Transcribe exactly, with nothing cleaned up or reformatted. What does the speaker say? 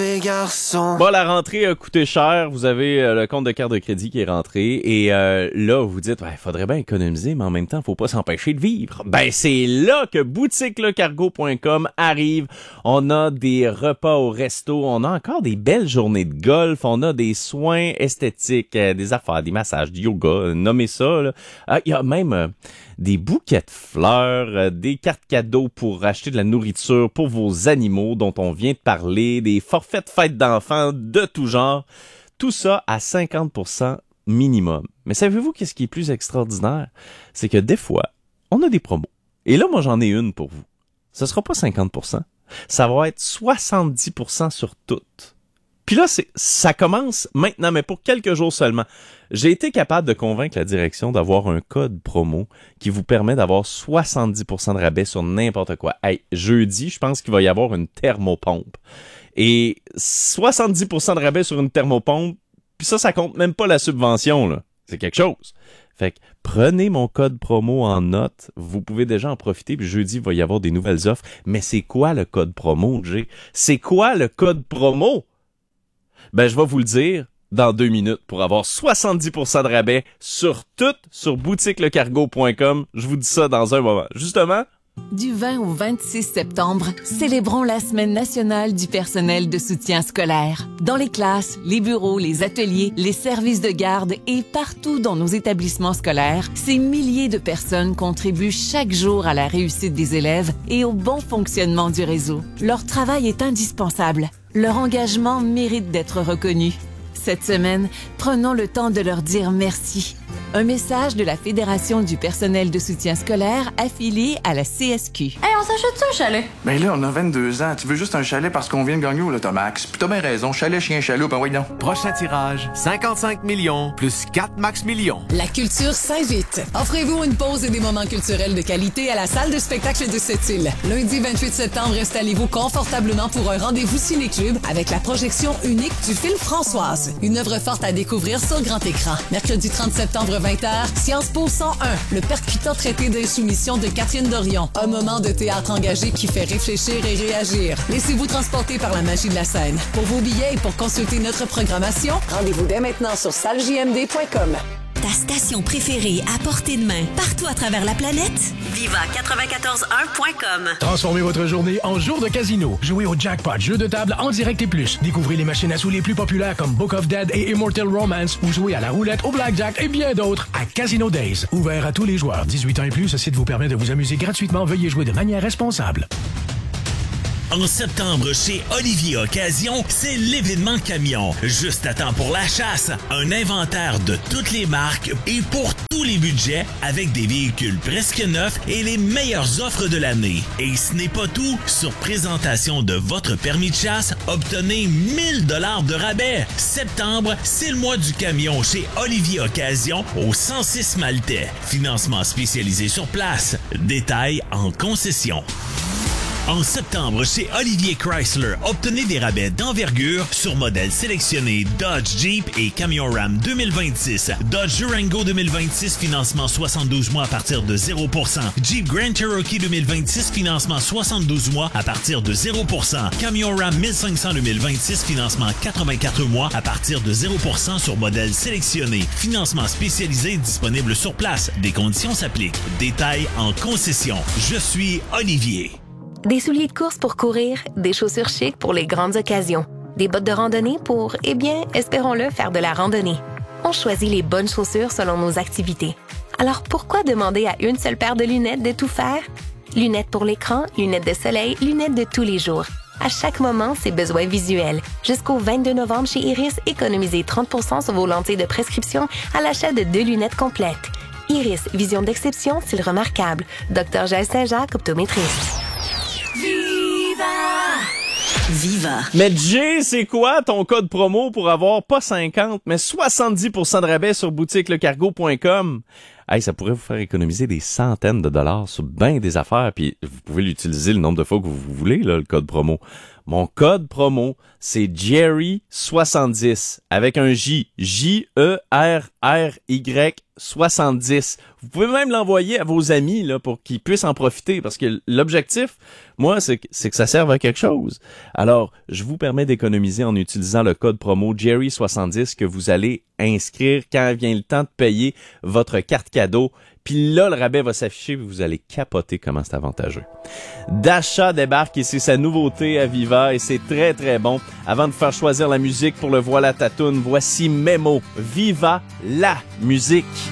mauvais garçon. Bon, la rentrée a coûté cher. Vous avez euh, le compte de carte de crédit qui est rentré. Et euh, là, vous dites, il ouais, faudrait bien économiser, mais en même temps, faut pas s'empêcher de vivre. Ben, c'est là que boutique le cargo point com arrive. On a des repas au resto. On a encore des belles journées de golf. On a des soins esthétiques, euh, des affaires, des massages, du yoga, euh, nommez ça. Là. Ah, il y a même euh, des bouquets de fleurs, euh, des cartes cadeaux pour acheter de la nourriture pour vos animaux dont on vient de parler, des forfaits de fêtes d'enfants de tout genre. Tout ça à cinquante pour cent minimum. Mais savez-vous qu'est-ce qui est plus extraordinaire? C'est que des fois, on a des promos. Et là, moi, j'en ai une pour vous. Ce sera pas cinquante pour cent. Ça va être soixante-dix pour cent sur toutes. Puis là, c'est, ça commence maintenant, mais pour quelques jours seulement. J'ai été capable de convaincre la direction d'avoir un code promo qui vous permet d'avoir soixante-dix pour cent de rabais sur n'importe quoi. Hey, jeudi, je pense qu'il va y avoir une thermopompe. Et soixante-dix pour cent de rabais sur une thermopompe, puis ça, ça compte même pas la subvention, là. C'est quelque chose. Fait que prenez mon code promo en note. Vous pouvez déjà en profiter, puis jeudi, il va y avoir des nouvelles offres. Mais c'est quoi le code promo, Jay? C'est quoi le code promo? Ben, je vais vous le dire dans deux minutes pour avoir soixante-dix pour cent de rabais sur tout sur boutique le cargo point com. Je vous dis ça dans un moment. Justement, du vingt au vingt-six septembre, célébrons la Semaine nationale du personnel de soutien scolaire. Dans les classes, les bureaux, les ateliers, les services de garde et partout dans nos établissements scolaires, ces milliers de personnes contribuent chaque jour à la réussite des élèves et au bon fonctionnement du réseau. Leur travail est indispensable. Leur engagement mérite d'être reconnu. Cette semaine, prenons le temps de leur dire merci. Un message de la Fédération du personnel de soutien scolaire affiliée à la C S Q. Hey, on s'achète-tu un chalet? Ben là, on a vingt-deux ans. Tu veux juste un chalet parce qu'on vient de gagner au Lotomax. Puis t'as bien raison. Chalet, chien, chaloupe, ben voyons. Prochain tirage, cinquante-cinq millions plus quatre max millions. La culture s'invite. Offrez-vous une pause et des moments culturels de qualité à la salle de spectacle de Sept-Îles. Lundi vingt-huit septembre, installez-vous confortablement pour un rendez-vous ciné-club avec la projection unique du film Françoise. Une œuvre forte à découvrir sur grand écran. Mercredi trente septembre, vingt heures, Sciences Po cent un, le percutant traité d'insoumission de Catherine Dorion. Un moment de théâtre engagé qui fait réfléchir et réagir. Laissez-vous transporter par la magie de la scène. Pour vos billets et pour consulter notre programmation, rendez-vous dès maintenant sur salle j m d point com. Ta station préférée à portée de main, partout à travers la planète? Viva quatre-vingt-quatorze un point com. Transformez votre journée en jour de casino. Jouez au jackpot, jeu de table en direct et plus. Découvrez les machines à sous les plus populaires comme Book of Dead et Immortal Romance ou jouez à la roulette, au blackjack et bien d'autres à Casino Days. Ouvert à tous les joueurs. dix-huit ans et plus, ce site vous permet de vous amuser gratuitement. Veuillez jouer de manière responsable. En septembre, chez Olivier Occasion, c'est l'événement camion. Juste à temps pour la chasse, un inventaire de toutes les marques et pour tous les budgets, avec des véhicules presque neufs et les meilleures offres de l'année. Et ce n'est pas tout, sur présentation de votre permis de chasse, obtenez mille dollars de rabais. Septembre, c'est le mois du camion chez Olivier Occasion au cent six Maltais. Financement spécialisé sur place. Détails en concession. En septembre, chez Olivier Chrysler, obtenez des rabais d'envergure sur modèles sélectionnés Dodge, Jeep et Camion Ram deux mille vingt-six. Dodge Durango deux mille vingt-six, financement soixante-douze mois à partir de zéro pour cent. Jeep Grand Cherokee deux mille vingt-six, financement soixante-douze mois à partir de zéro pour cent. Camion Ram mille cinq cents deux mille vingt-six, financement quatre-vingt-quatre mois à partir de zéro pour cent sur modèles sélectionnés. Financement spécialisé disponible sur place. Des conditions s'appliquent. Détails en concession. Je suis Olivier. Des souliers de course pour courir, des chaussures chic pour les grandes occasions, des bottes de randonnée pour, eh bien, espérons-le, faire de la randonnée. On choisit les bonnes chaussures selon nos activités. Alors pourquoi demander à une seule paire de lunettes de tout faire? Lunettes pour l'écran, lunettes de soleil, lunettes de tous les jours. À chaque moment, ses besoins visuels. Jusqu'au vingt-deux novembre chez Iris, économisez trente pour cent sur vos lentilles de prescription à l'achat de deux lunettes complètes. Iris, vision d'exception, style remarquable. Docteur Jaël Saint-Jacques, optométriste. Viva! Viva! Mais Jay, c'est quoi ton code promo pour avoir pas cinquante, mais soixante-dix pour cent de rabais sur boutique le cargo point com? Hey, ça pourrait vous faire économiser des centaines de dollars sur bien des affaires, puis vous pouvez l'utiliser le nombre de fois que vous voulez, là, le code promo. Mon code promo, c'est Jerry soixante-dix, avec un J, J E R R Y soixante-dix. Vous pouvez même l'envoyer à vos amis là pour qu'ils puissent en profiter parce que l'objectif, moi, c'est que, c'est que ça serve à quelque chose. Alors, je vous permets d'économiser en utilisant le code promo Jerry soixante-dix que vous allez inscrire quand vient le temps de payer votre carte cadeau. Puis là, le rabais va s'afficher et vous allez capoter comment c'est avantageux. Dasha débarque et c'est sa nouveauté à Viva et c'est très très bon. Avant de faire choisir la musique pour le Voilà ta toune, voici Memo. Viva la musique!